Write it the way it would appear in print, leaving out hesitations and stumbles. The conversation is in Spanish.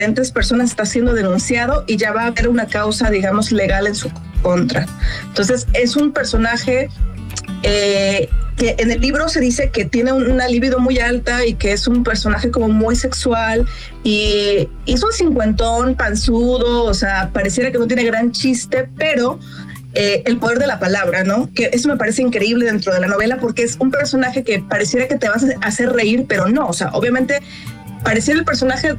diferentes personas está siendo denunciado y ya va a haber una causa, digamos, legal en su contra. Entonces, es un personaje que en el libro se dice que tiene una libido muy alta y que es un personaje como muy sexual y es un cincuentón, panzudo, o sea, pareciera que no tiene gran chiste, pero el poder de la palabra, ¿no? Que eso me parece increíble dentro de la novela porque es un personaje que pareciera que te vas a hacer reír, pero no, o sea, obviamente pareciera el personaje